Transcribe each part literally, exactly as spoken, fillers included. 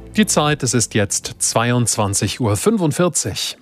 Die Zeit, es ist jetzt zweiundzwanzig Uhr fünfundvierzig.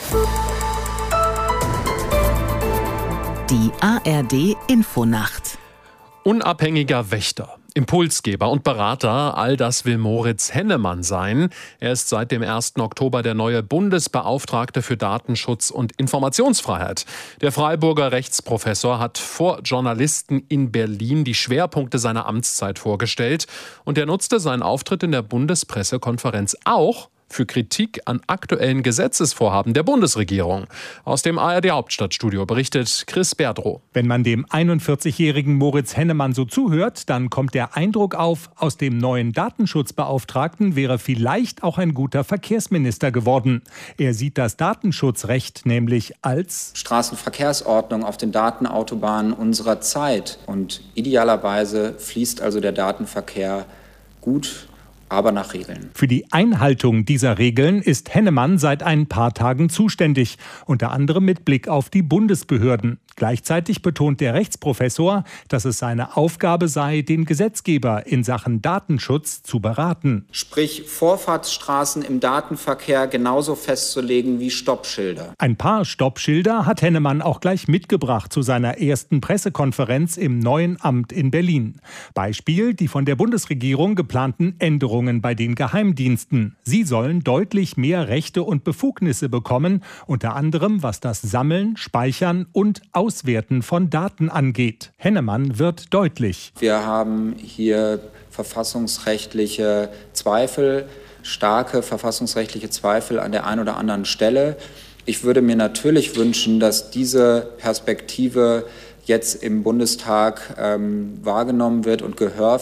Die A R D Infonacht. Unabhängiger Wächter, Impulsgeber und Berater, all das will Moritz Hennemann sein. Er ist seit dem ersten Oktober der neue Bundesbeauftragte für Datenschutz und Informationsfreiheit. Der Freiburger Rechtsprofessor hat vor Journalisten in Berlin die Schwerpunkte seiner Amtszeit vorgestellt. Und er nutzte seinen Auftritt in der Bundespressekonferenz auch für Kritik an aktuellen Gesetzesvorhaben der Bundesregierung. Aus dem A R D Hauptstadtstudio berichtet Chris Berdrow. Wenn man dem einundvierzigjährigen Moritz Hennemann so zuhört, dann kommt der Eindruck auf, aus dem neuen Datenschutzbeauftragten wäre vielleicht auch ein guter Verkehrsminister geworden. Er sieht das Datenschutzrecht nämlich als Straßenverkehrsordnung auf den Datenautobahnen unserer Zeit. Und idealerweise fließt also der Datenverkehr gut, aber nach Regeln. Für die Einhaltung dieser Regeln ist Hennemann seit ein paar Tagen zuständig, unter anderem mit Blick auf die Bundesbehörden. Gleichzeitig betont der Rechtsprofessor, dass es seine Aufgabe sei, den Gesetzgeber in Sachen Datenschutz zu beraten. Sprich, Vorfahrtsstraßen im Datenverkehr genauso festzulegen wie Stoppschilder. Ein paar Stoppschilder hat Hennemann auch gleich mitgebracht zu seiner ersten Pressekonferenz im neuen Amt in Berlin. Beispiel die von der Bundesregierung geplanten Änderungen bei den Geheimdiensten. Sie sollen deutlich mehr Rechte und Befugnisse bekommen, unter anderem was das Sammeln, Speichern und Auswerten von Daten angeht. Hennemann wird deutlich. Wir haben hier verfassungsrechtliche Zweifel, starke verfassungsrechtliche Zweifel an der einen oder anderen Stelle. Ich würde mir natürlich wünschen, dass diese Perspektive jetzt im Bundestag ähm, wahrgenommen wird und Gehör